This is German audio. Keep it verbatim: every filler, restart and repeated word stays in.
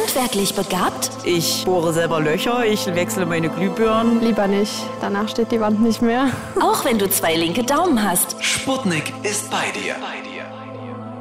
handwerklich begabt? Ich bohre selber Löcher, ich wechsle meine Glühbirnen. Lieber nicht, danach steht die Wand nicht mehr. Auch wenn du zwei linke Daumen hast. Sputnik ist bei dir.